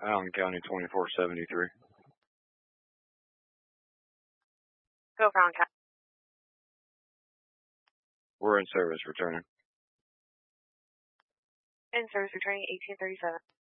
Allen County 2473. Go for Allen County. We're in service returning. In service returning 1837.